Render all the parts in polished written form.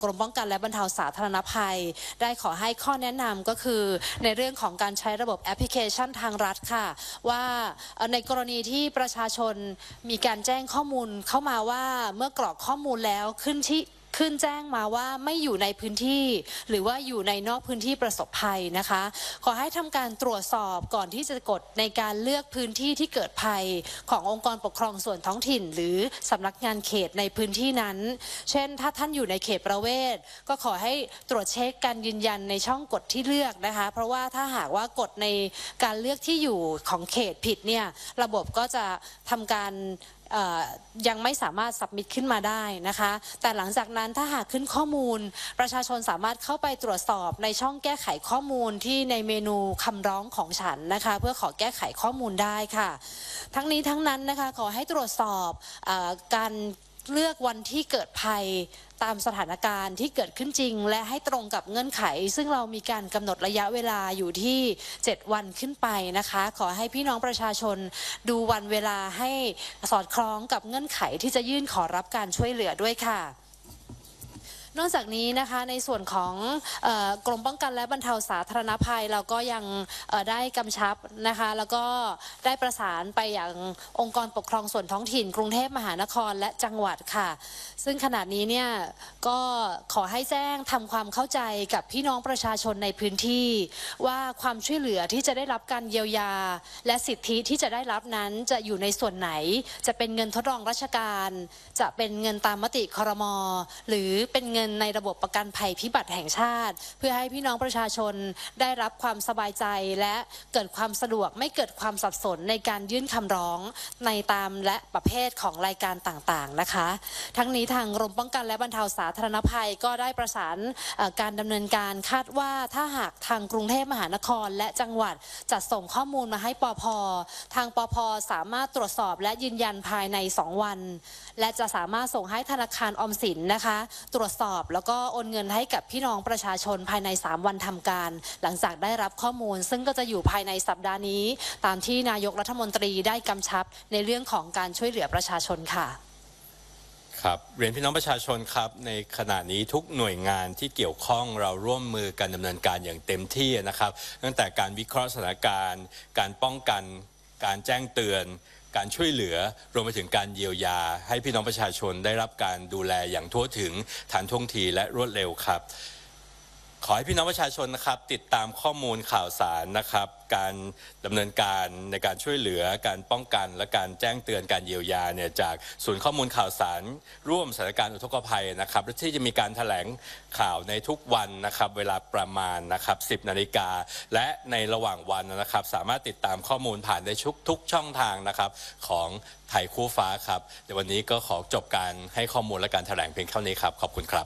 กรมป้องกันและบรรเทาสาธารณภัยได้ขอให้ข้อแนะนำก็คือในเรื่องของการใช้ระบบแอปพลิเคชันทางรัฐค่ะว่าในกรณีที่ประชาชนมีการแจ้งข้อมูลเข้ามาว่าเมื่อกรอกข้อมูลแล้วขึ้นแจ้งมาว่าไม่อยู่ในพื้นที่หรือว่าอยู่ในนอกพื้นที่ประสบภัยนะคะขอให้ทำการตรวจสอบก่อนที่จะกดในการเลือกพื้นที่ที่เกิดภัยขององค์กรปกครองส่วนท้องถิ่นหรือสำนักงานเขตในพื้นที่นั้นเช่นถ้าท่านอยู่ในเขตประเวศก็ขอให้ตรวจเช็คการยืนยันในช่องกดที่เลือกนะคะเพราะว่าถ้าหากว่ากดในการเลือกที่อยู่ของเขตผิดเนี่ยระบบก็จะทำการยังไม่สามารถสับมิทขึ้นมาได้นะคะแต่หลังจากนั้นถ้าหากขึ้นข้อมูลประชาชนสามารถเข้าไปตรวจสอบในช่องแก้ไขข้อมูลที่ในเมนูคำร้องของฉันนะคะเพื่อขอแก้ไขข้อมูลได้ค่ะทั้งนี้ทั้งนั้นนะคะขอให้ตรวจสอบการเลือกวันที่เกิดภัยตามสถานการณ์ที่เกิดขึ้นจริงและให้ตรงกับเงื่อนไขซึ่งเรามีการกำหนดระยะเวลาอยู่ที่7 วันขึ้นไปนะคะขอให้พี่น้องประชาชนดูวันเวลาให้สอดคล้องกับเงื่อนไขที่จะยื่นขอรับการช่วยเหลือด้วยค่ะนอกจากนี้นะคะในส่วนของกรมป้องกันและบรรเทาสาธารณภัยเราก็ยังได้กำชับนะคะแล้วก็ได้ประสานไปอย่างองค์กรปกครองส่วนท้องถิ่นกรุงเทพมหานครและจังหวัดค่ะซึ่งขณะนี้เนี่ยก็ขอให้แจ้งทำความเข้าใจกับพี่น้องประชาชนในพื้นที่ว่าความช่วยเหลือที่จะได้รับการเยียวยาและสิทธิที่จะได้รับนั้นจะอยู่ในส่วนไหนจะเป็นเงินทดลองราชการจะเป็นเงินตามมติครม.หรือเป็นเงินในระบบประกันภัยพิบัติแห่งชาติเพื่อให้พี่น้องประชาชนได้รับความสบายใจและเกิดความสะดวกไม่เกิดความสับสนในการยื่นคำร้องในตามและประเภทของรายการต่างๆนะคะทั้งนี้ทางกรมป้องกันและบรรเทาสาธารณภัยก็ได้ประสานการดำเนินการคาดว่าถ้าหากทางกรุงเทพมหานครและจังหวัดจัดส่งข้อมูลมาให้ปภ.ทางปภ.สามารถตรวจสอบและยืนยันภายใน2 วันและจะสามารถส่งให้ธนาคารออมสินนะคะตรวจสอบแล้วก็โอนเงินให้กับพี่น้องประชาชนภายใน3 วันทำการหลังจากได้รับข้อมูลซึ่งก็จะอยู่ภายในสัปดาห์นี้ตามที่นายกรัฐมนตรีได้กำชับในเรื่องของการช่วยเหลือประชาชนค่ะครับเรียนพี่น้องประชาชนครับในขณะนี้ทุกหน่วยงานที่เกี่ยวข้องเราร่วมมือกันดำเนินการอย่างเต็มที่นะครับตั้งแต่การวิเคราะห์สถานการณ์การป้องกันการแจ้งเตือนการช่วยเหลือรวมไปถึงการเยียวยาให้พี่น้องประชาชนได้รับการดูแลอย่างทั่วถึงทันท่วงทีและรวดเร็วครับขอให้พี่น้องประชาชนนะครับติดตามข้อมูลข่าวสารนะครับการดำเนินการในการช่วยเหลือการป้องกันและการแจ้งเตือนการเยียวยาเนี่ยจากศูนย์ข้อมูลข่าวสารร่วมสถานการณ์อุทกภัยนะครับที่จะมีการแถลงข่าวในทุกวันนะครับเวลาประมาณนะครับ10 นาฬิกาและในระหว่างวันนะครับสามารถติดตามข้อมูลผ่านได้ทุกช่องทางนะครับของไทยคู่ฟ้าครับในวันนี้ก็ขอจบการให้ข้อมูลและการแถลงเพียงเท่านี้ครับขอบคุณครับ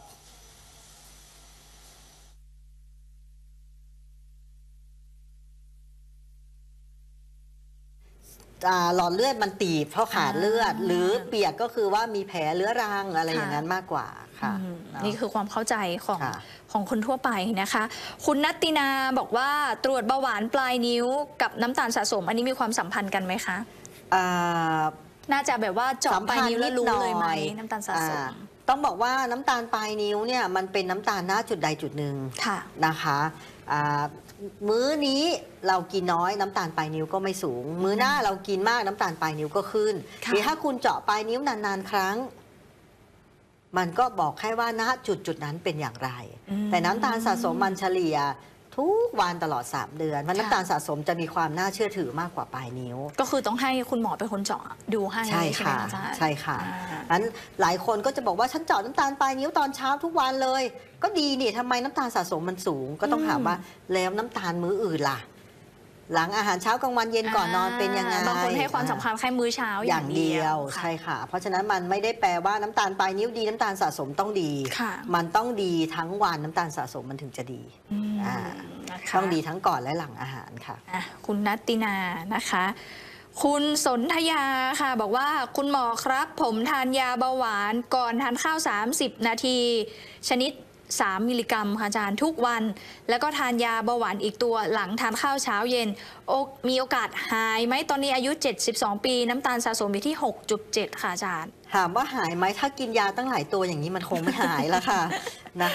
หลอดเลือดมันตีบเพราะขาดเลือดหรือเปียกก็คือว่ามีแผลเรื้อรังอะไรอย่างนั้นมากกว่าค่ะนี่คือความเข้าใจของคนทั่วไปนะคะคุณนัตตินาบอกว่าตรวจเบาหวานปลายนิ้วกับน้ำตาลสะสมอันนี้มีความสัมพันธ์กันไหมคะน่าจะแบบว่าเจาะปลายนิ้วแล้วรู้เลยไหมน้ำตาลสะสมต้องบอกว่าน้ำตาลปลายนิ้วเนี่ยมันเป็นน้ำตาลหน้าจุดใดจุดหนึ่งนะคะมื้อนี้เรากินน้อยน้ำตาลปลายนิ้วก็ไม่สูงมื้อหน้าเรากินมากน้ำตาลปลายนิ้วก็ขึ้นหรือถ้าคุณเจาะปลายนิ้วนานๆครั้งมันก็บอกแค่ว่าณจุดนั้นเป็นอย่างไรแต่น้ำตาลสะสมมันเฉลี่ยทุกวันตลอด3 เดือนเพราะน้ำตาลสะสมจะมีความน่าเชื่อถือมากกว่าปลายนิ้วก็คือต้องให้คุณหมอเป็นคนเจาะดูให้ใช่ค่ะใช่ค่ะงั้นหลายคนก็จะบอกว่าฉันเจาะน้ำตาลปลายนิ้วตอนเช้าทุกวันเลยก็ดีนี่ทำไมน้ำตาลสะสมมันสูงก็ต้องถามว่าแล้วน้ำตาลมื้ออื่นล่ะหลังอาหารเช้ากลางวันเย็นก่อนนอนเป็นยังไงบางคนให้ความสำคัญแค่มื้อเช้าอย่างเดียวใช่ค่ะเพราะฉะนั้นมันไม่ได้แปลว่าน้ำตาลปลายนิ้วดีน้ำตาลสะสมต้องดีมันต้องดีทั้งวันน้ำตาลสะสมมันถึงจะดีต้องดีทั้งก่อนและหลังอาหารค่ะคุณนัตตินานะคะคุณสนธยาค่ะบอกว่าคุณหมอครับผมทานยาเบาหวานก่อนทานข้าว30 นาทีชนิด 3 มิลลิกรัมค่ะอาจารย์ทุกวัน แล้วก็ทานยาเบาหวานอีกตัวหลังทานข้าวเช้าเย็นมีโอกาสหายไหมตอนนี้อายุ 72 ปีน้ำตาลสะสมอยู่ที่ 6.7 ค่ะอาจารย์ถามว่าหายไหมถ้ากินยาตั้งหลายตัวอย่างนี้มันคงไม่หายแล้วค่ะนะ